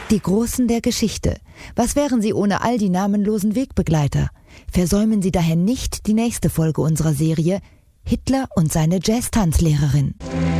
Die Großen der Geschichte. Was wären sie ohne all die namenlosen Wegbegleiter? Versäumen Sie daher nicht die nächste Folge unserer Serie Hitler und seine Jazz-Tanzlehrerin.